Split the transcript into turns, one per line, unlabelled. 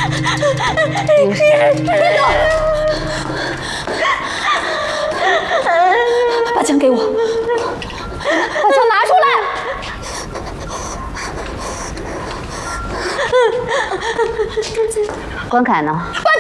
别动！把枪给我，把枪拿出来！关凯呢？关